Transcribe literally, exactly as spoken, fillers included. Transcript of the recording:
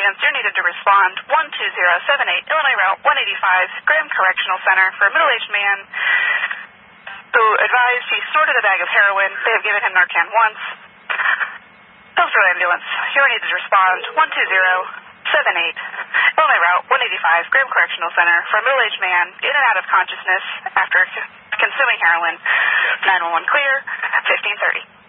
ambulance, you're needed to respond one two zero seven eight Illinois Route one eighty-five, Graham Correctional Center, for a middle-aged man who advised he snorted a bag of heroin. They have given him Narcan once. Hillsborough ambulance, you're needed to respond one two zero seven eight Illinois Route one eighty-five, Graham Correctional Center, for a middle-aged man in and out of consciousness after consuming heroin. nine one one clear, fifteen thirty.